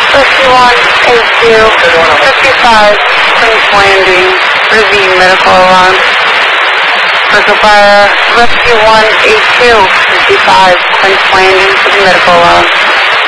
5182, 55, Prince Landing, Rizzy Medical Alarm. Circle Fire, Rescue 182, 55, Prince Landing, for the medical alarm.